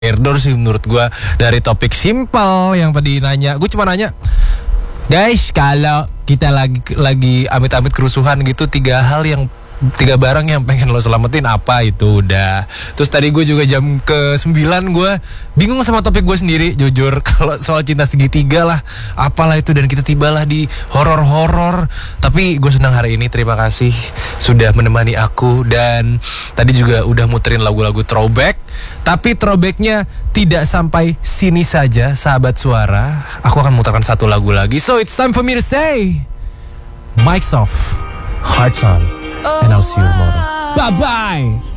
Eldor sih menurut gue. Dari topik simpel yang tadi nanya, gue cuma nanya, guys, kalau kita lagi amit-amit kerusuhan gitu, tiga barang yang pengen lo selamatin apa, itu udah. Terus tadi gue juga jam ke-9 gue bingung sama topik gue sendiri, jujur. Kalau soal cinta segitiga lah, apalah itu, dan kita tibalah di horor-horor. Tapi gue senang hari ini, terima kasih sudah menemani aku. Dan tadi juga udah muterin lagu-lagu throwback. Tapi throwbacknya tidak sampai sini saja, sahabat suara. Aku akan muterkan satu lagu lagi. So it's time for me to say, mics off, hearts on, and I'll see you tomorrow. Bye-bye.